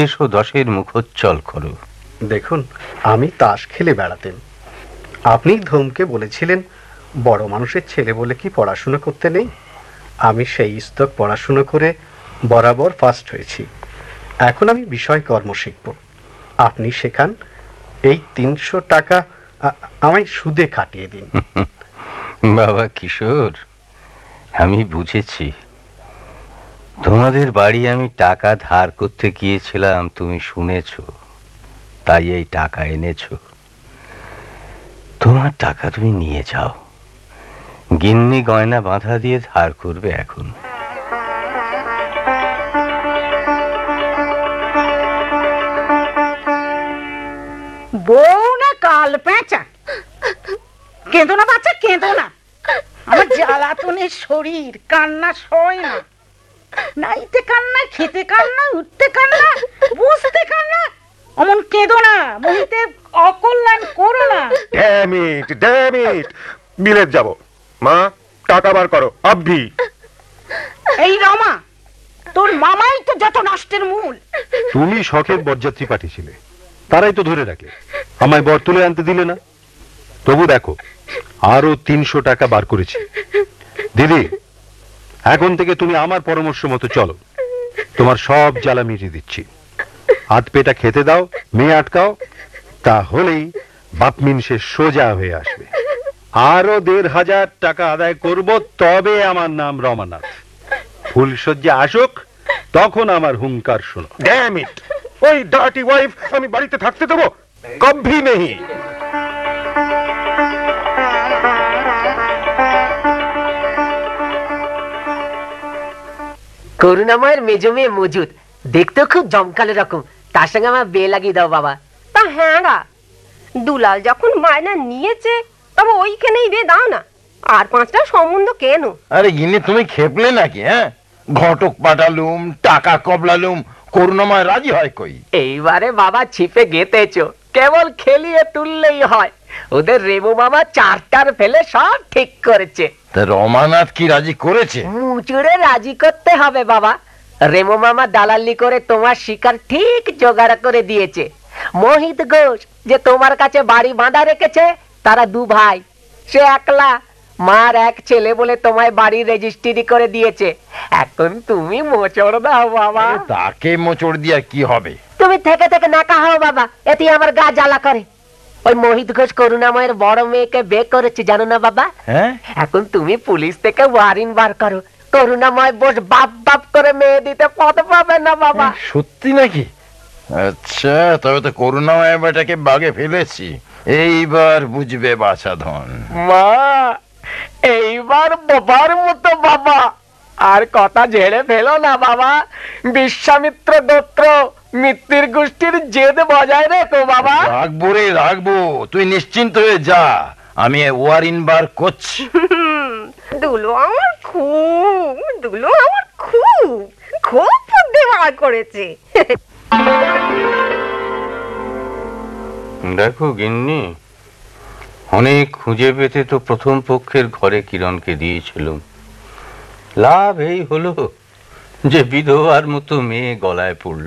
দেশ ও দশের মুখোজ্জ্বল করো। দেখুন, আমি তাস খেলে বেড়াতেন, আপনি ধমকে বলেছিলেন বড় মানুষের ছেলে বলে কি পড়াশুনো করতে নেই। আমি সেই স্তক পড়াশুনো করে বরাবর ফার্স্ট হয়েছি। এখন আমি বিষয় কর্ম শিখব, আপনি শেখান। এই 300 টাকা আমায় সুদে কাটিয়ে দিন। বাবা কিশোর, আমি বুঝেছি তোমাদের বাড়ি আমি টাকা ধার করতে গিয়েছিলাম, তুমি শুনেছ, তাই এই টাকা এনেছো। তোমার টাকা তুমি নিয়ে যাও, গিন্নি গয়না বাঁধা দিয়ে ধার করবে এখন। বউ না কাল পেঁচা, কেঁদো না বাচ্চা, কেঁদো না। আমার জ্বালাতনের শরীর, কান্না সয় না। নাইতে কান্না, খেতে কান্না, উঠতে কান্না, বুঝতে কান্না। অমন কেঁদো না, মহিতে অকল্যাণ করো না। ড্যাম ইট, বিলেত যাব। মা, টাকা বার করো, আব্বি। এই রমা, তোর মামাই তো যত নষ্টের মূল। তুমি শখের বরযাত্রী পাঠিয়েছিলে, তারাই তো ধরে রাখলে, আমায় বর তুলে আনতে দিলে না। তবু দেখো, আরো 300 টাকা বার করেছি। দিদি, এখন থেকে তুমি আমার পরামর্শ মতো চলো, তোমার সব জ্বালা মিটিয়ে দিচ্ছি। হাত পেটা খেতে দাও, মেয়ে আটকাও, তাহলেই বাপমিন সে সোজা হয়ে আসবে। আরো 1,500 টাকা আদায় করব, তবে আমার নাম রমানাথ। ফুলসজ্জা আসুক, তখন আমার হুঙ্কার শোনো। ড্যাম ইট, ওই ডার্টি ওয়াইফ আমি বাড়িতে থাকতে দেবো? কভি নেই। করুণাময়ের মেজো মেয়ে মজুদ, দেখতেও খুব জমকালো রকম। তার সঙ্গে আমার বিয়ে লাগিয়ে দাও বাবা। তা হ্যাঁ গা, দুলাল যখন মায়না নিয়েছে, তবে ওইখানেই বিয়ে দাও না। আর 5টা সম্বন্ধ কেন? আরে গিন্নি, তুমি খেপলে নাকি? হ্যাঁ, ঘটক পাঠালুম, টাকা কবলালুম, করুণাময় রাজি হয় কই? এইবারে বাবা ছিপে গেতেছো, কেবল খেলিয়ে তুললেই হয়। ওদের রেবু মামা 4টার ফেলে সব ঠিক করেছে। তা রমানাথ কি রাজি করেছে? মুচুরে রাজি করতে হবে বাবা। রেমো মামা দালালি করে তোমার শিকার ঠিক জোগাড় করে দিয়েছে। মোহিত ঘোষ যে তোমার কাছে বাড়ি বাঁধা রেখেছে, তারা 2 ভাই, সে একলা। মার 1 ছেলে বলে তোমায় বাড়ি রেজিস্ট্রি করে দিয়েছে। এখন তুমি মোচড় দাও বাবা। তাকে মোচড় দিয়া কি হবে? তুমি থেকে থেকে নাকা হও বাবা, এতে আমার গা জ্বালা করে। ওই মোহিত ঘোষ করুণাময়ের বড় মেয়েকে বিয়ে করেছে, জানো না বাবা? হ্যাঁ, এখন তুমি পুলিশ থেকে ওয়ারিন বার করো, করুণাময় বস বাপ বাপ করে মেয়ে দিতে পথ পাবে না বাবা। সত্যি নাকি? আচ্ছা, তবে তো করুণাময় বেটাকে বাগে ফেলেছি। এইবার বুঝবে বাছাধন। মা, এইবার বাবার মতো বাবা, আর কথা ঝেড়ে ফেলো না বাবা। বিশ্বামিত্র গোত্র মিত্তির গোষ্ঠীর জেদ বজায় রেখো বাবা। রাখবো রে, রাখবো। তুই নিশ্চিন্ত হয়ে যা, আমি ওয়ারিন বার করছি। দুলো আমার খুব বুদ্ধি বার করেছে। দেখো গিন্নি, অনেক খুঁজে পেতে তো প্রথম পক্ষের ঘরে কিরণকে দিয়েছিলাম। লাভ এই হলো যে বিধবার মতো মেয়ে গলায় পড়ল।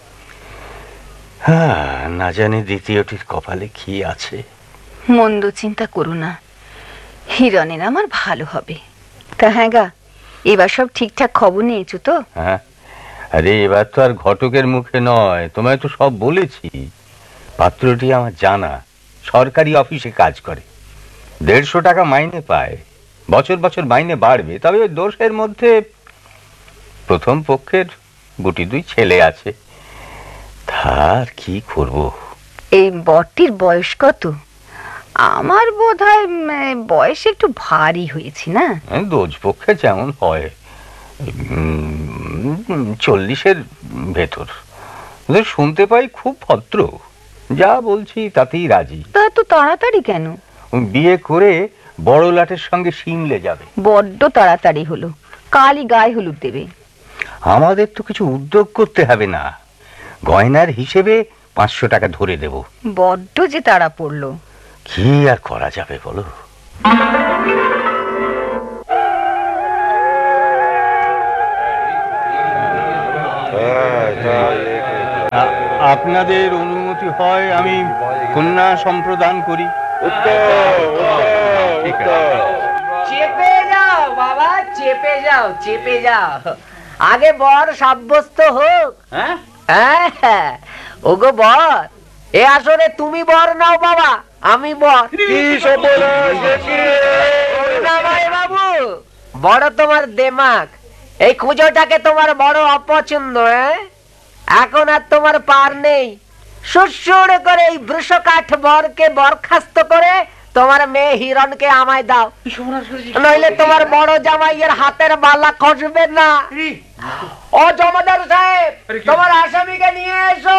হ্যাঁ, না জানি দ্বিতীয়টির কপালে কি আছে। মন্দ চিন্তা করো না, হিরণের আমার ভালো হবে। তা হ্যাঁ গা, এবার সব ঠিকঠাক খবর নিয়েছো তো? হ্যাঁ, আরে এবার তো আর ঘটকের মুখে নয়, তোমায় তো সব বলেছি। পাত্রটি আমার জানা, সরকারি অফিসে কাজ করে, 150 টাকা মাইনে পায়। বছর বছর মাইনে বাড়বে, তবে ওই দোষের মধ্যে প্রথম পক্ষের 2 ছেলে আছে। তার কি করব? এই বরটির বয়স কত? আমার বোধহয় বয়স একটু ভারী হয়েছে না? দোষ পক্ষে যেমন হয়, 40-এর ভেতর। শুনতে পাই খুব ভদ্র, যা বলছি তাতেই রাজি। তা এত তাড়াতাড়ি কেন? বিয়ে করে বড় লাটের সঙ্গে সিমলে যাবে। বড্ড তাড়াতাড়ি হলো, কালই গায়ে হলুদ দেবে। আমাদের তো কিছু উদ্যোগ করতে হবে না, গয়নার হিসেবে 500 টাকা ধরে দেব। বড্ড যে তাড়া পড়লো। কি আর করা যাবে বলো? আপনাদের অনুমতি হয় আমি কন্যা সম্প্রদান করি? চেপে যাও বাবা, চেপে যাও, চেপে যাও। আগে বর সাব্যস্ত হোক। হ্যাঁ, ওগো বর, এ আসলে তুমি বর নাও বাবা, আমি বর। বাবু, বড় তোমার দেমাগ, এই খুঁজোটাকে তোমার বড় অপছন্দ। এখন আর তোমার পার নেই। সুর করে এই বৃষকাঠ বরকে বরখাস্ত করে তোমার মেয়ে হিরণকে আমায় দাও, নইলে তোমার বড় জামাইয়ের হাতের বালা খসবে না। ও জমাদার সাহেব, তোমার আসামিকে নিয়ে এসো।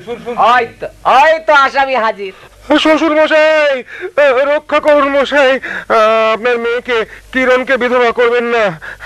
ওই তো আসামি হাজির। শ্বশুর মশাই, রক্ষা করুন মশাই, আপনার মেয়েকে কিরণকে বিধবা করবেন না।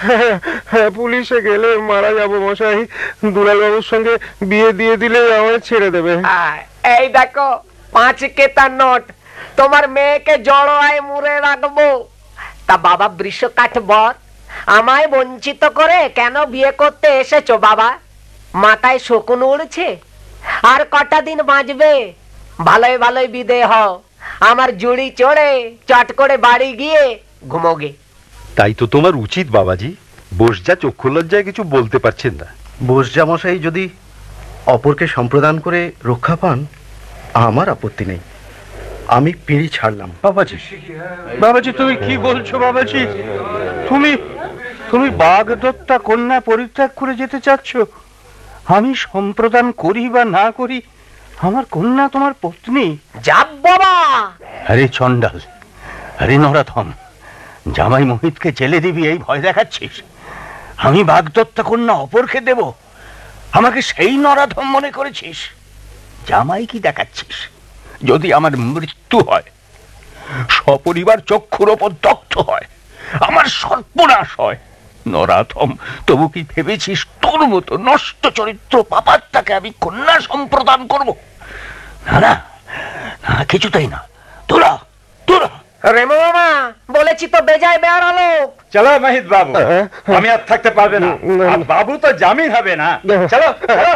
পুলিশে গেলে মারা যাব মশাই। দুলাল বাবুর সঙ্গে বিয়ে দিয়ে দিলে আমায় ছেড়ে দেবে। এই দেখো 5 কেতার নোট, তোমার মেয়েকে জড়োয় মুড়ে রাখবো। তা বাবা বৃষকাঠ বর, আমায় বঞ্চিত করে কেন বিয়ে করতে এসেছো বাবা? মাথায় শকুন উড়ছে? আর কটা দিন বাঁচবে? ভালোই ভালোই বিদে হও, আমার জুড়ি চড়ে চট করে বাড়ি গিয়ে ঘুমোগে। তাই তো তোমার উচিত বাবাজি। বোসজা চক্ষু লজ্জায় কিছু বলতে পারছেন না। বোসজামশাই যদি অপরকে সম্প্রদান করে রক্ষা পান, আমার আপত্তি নেই। আমি পিড়ি ছাড়লাম। বাবাজি, বাবাজি তুমি কি বলছো বাবাজি? তুমি তুমি বাগদত্তা কন্যা পরিত্যাগ করে যেতে চাচ্ছ? আমি সম্প্রদান করি বা না করি, আমার কন্যা তোমার পত্নী। যাব বাবা। আরে চন্ডাল, আরে নরাধম, জামাই মোহিতকে জেলে দিবি এই ভয় দেখাচ্ছিস? আমি বাগদত্তা কন্যা অপরকে দেব? আমাকে সেই নরাধম মনে করেছিস? জামাই কি দেখাচ্ছিস? যদি আমার মৃত্যু হয়, সপরিবার চক্ষুর ওপর দগ্ধ হয়, আমার সর্বনাশ হয়, নরাধম, তবু কি ভেবেছিস তোর মতো নষ্ট চরিত্র পাপাত্তাকে আমি কন্যা সম্প্রদান করব? না না না, কিছুতেই না। তোরা তোরা রেমো মামা, বলেছি তো বেজায় বেড়ালো। চলো মহিত বাবু, আমি আর থাকতে পারবে না। আর বাবু তো জামিন হবে না। চলো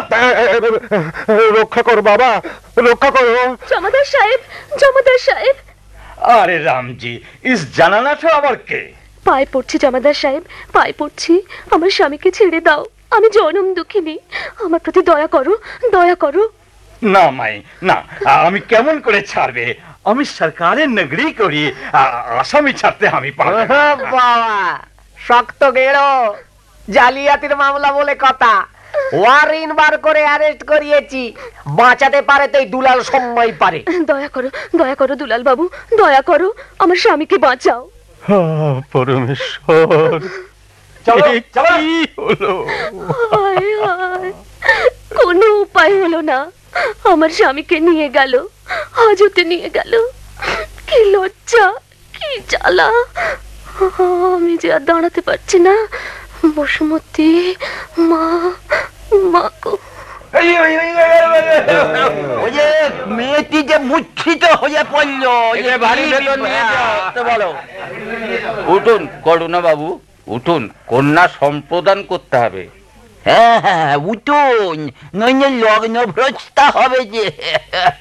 রক্ষা করো বাবা, রক্ষা করো। জমাদার সাহেব, জমাদার সাহেব। আরে রামজি, ইস জানানা তো আবার কে? পায়ে পড়ছি জমাদার সাহেব, পায়ে পড়ছি। আমার স্বামীকে ছেড়ে দাও, আমি জনম দুঃখিনী। আমার প্রতি দয়া করো, দয়া করো। না মাই না, আমি কেমন করে ছাড়বে? আমি সরকারের নগরি করি, আসামি ছাড়তে আমি পারবো না। বাবা শক্ত গেড়ো, জালিয়াতির মামলা বলে কথা। ওয়ারিন বার করে অ্যারেস্ট করিয়েছি, বাঁচাতে পারে তো এই দুলাল সময় পারে। দয়া করো দুলাল বাবু, দয়া করো, আমার স্বামীকে বাঁচাও। পরমেশ্বর, কি হলো? হায় হায়, কোনো উপায় হলো না। আমার স্বামীকে নিয়ে গেল, হাজতে নিয়ে গেল। কি লজ্জা, কি জ্বালা। আমি যে আর দাঁড়াতে পারছি না। বসুমতী মা, মা গো। মেয়েটি যে মূর্ছিত হয়ে পড়লো, বলো। উঠুন করুণা বাবু, উঠুন, কন্যা সম্প্রদান করতে হবে। হ্যাঁ হ্যাঁ উঠুন, নইলে লগ্ন ভ্রষ্টা হবে যে।